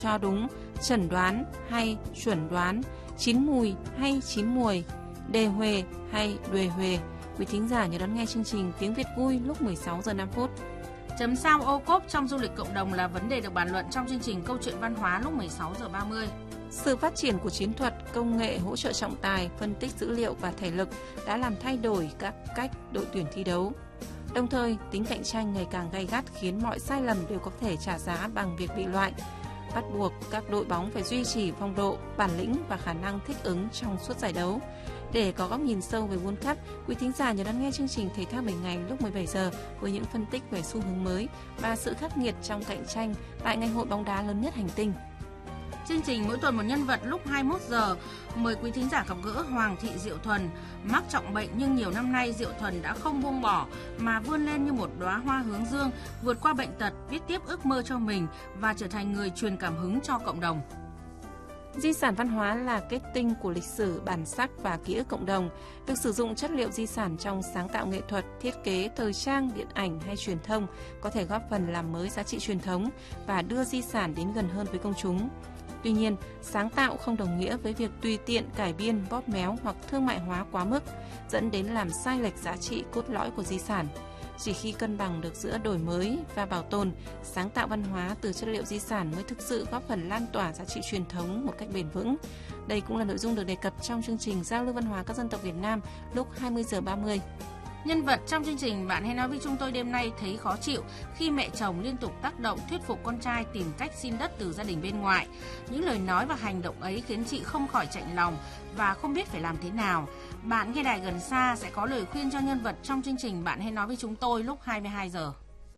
cho đúng chẩn đoán hay chuẩn đoán, chín mùi hay chín mùi, đề huề hay đuề huề. Quý thính giả nhớ đón nghe chương trình Tiếng Việt vui lúc 16 giờ 5 phút. Chấm sao ô cốp trong du lịch cộng đồng là vấn đề được bàn luận trong chương trình Câu chuyện văn hóa lúc 16 giờ 30. Sự phát triển của chiến thuật, công nghệ hỗ trợ trọng tài, phân tích dữ liệu và thể lực đã làm thay đổi các cách đội tuyển thi đấu. Đồng thời, tính cạnh tranh ngày càng gay gắt khiến mọi sai lầm đều có thể trả giá bằng việc bị loại. Bắt buộc các đội bóng phải duy trì phong độ, bản lĩnh và khả năng thích ứng trong suốt giải đấu. Để có góc nhìn sâu về World Cup, quý thính giả nhớ đón nghe chương trình Thể thao 7 ngày lúc 17 giờ với những phân tích về xu hướng mới và sự khắc nghiệt trong cạnh tranh tại ngày hội bóng đá lớn nhất hành tinh. Chương trình Mỗi tuần một nhân vật lúc 21 giờ, mời quý thính giả gặp gỡ Hoàng Thị Diệu Thuần. Mắc trọng bệnh nhưng nhiều năm nay Diệu Thuần đã không buông bỏ mà vươn lên như một đóa hoa hướng dương, vượt qua bệnh tật, viết tiếp ước mơ cho mình và trở thành người truyền cảm hứng cho cộng đồng. Di sản văn hóa là kết tinh của lịch sử, bản sắc và ký ức cộng đồng. Việc sử dụng chất liệu di sản trong sáng tạo nghệ thuật, thiết kế, thời trang, điện ảnh hay truyền thông có thể góp phần làm mới giá trị truyền thống và đưa di sản đến gần hơn với công chúng. Tuy nhiên, sáng tạo không đồng nghĩa với việc tùy tiện cải biên, bóp méo hoặc thương mại hóa quá mức, dẫn đến làm sai lệch giá trị cốt lõi của di sản. Chỉ khi cân bằng được giữa đổi mới và bảo tồn, sáng tạo văn hóa từ chất liệu di sản mới thực sự góp phần lan tỏa giá trị truyền thống một cách bền vững. Đây cũng là nội dung được đề cập trong chương trình Giao lưu văn hóa các dân tộc Việt Nam lúc 20 giờ 30. Nhân vật trong chương trình Bạn hãy nói với chúng tôi đêm nay thấy khó chịu khi mẹ chồng liên tục tác động thuyết phục con trai tìm cách xin đất từ gia đình bên ngoài. Những lời nói và hành động ấy khiến chị không khỏi chạnh lòng và không biết phải làm thế nào. Bạn nghe đài gần xa sẽ có lời khuyên cho nhân vật trong chương trình Bạn hãy nói với chúng tôi lúc 22 giờ.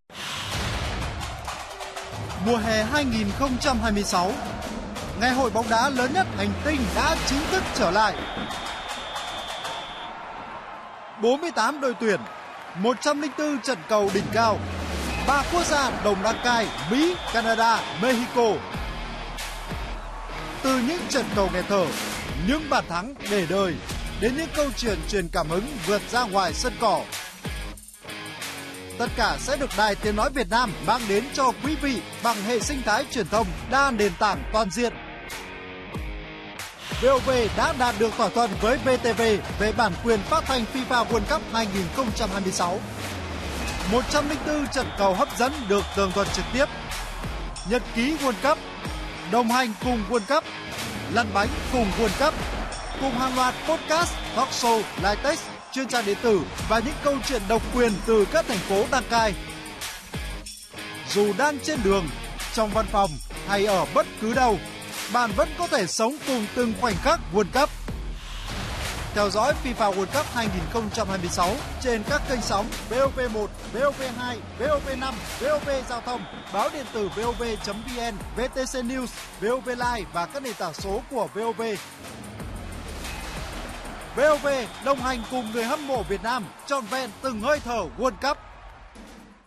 Mùa hè 2026, ngày hội bóng đá lớn nhất hành tinh đã chính thức trở lại. 48 đội tuyển, 104 trận cầu đỉnh cao, 3 quốc gia đồng đăng cai Mỹ, Canada, Mexico. Từ những trận cầu nghẹt thở, những bàn thắng để đời, đến những câu chuyện truyền cảm hứng vượt ra ngoài sân cỏ. Tất cả sẽ được Đài Tiếng nói Việt Nam mang đến cho quý vị bằng hệ sinh thái truyền thông đa nền tảng toàn diện. VOV đã đạt được thỏa thuận với VTV về bản quyền phát thanh FIFA World Cup 2026. 104 trận cầu hấp dẫn được tường thuật trực tiếp. Nhật ký World Cup, đồng hành cùng World Cup, lăn bánh cùng World Cup, cùng hàng loạt podcast, talk show, live text, chuyên trang điện tử và những câu chuyện độc quyền từ các thành phố đăng cai. Dù đang trên đường, trong văn phòng hay ở bất cứ đâu, bạn vẫn có thể sống cùng từng khoảnh khắc World Cup. Theo dõi FIFA World Cup 2026 trên các kênh sóng VOV1, VOV2, VOV5, VOV Giao thông, báo điện tử VOV.vn, VTC News, VOV Live và các nền tảng số của VOV. VOV đồng hành cùng người hâm mộ Việt Nam trọn vẹn từng hơi thở World Cup.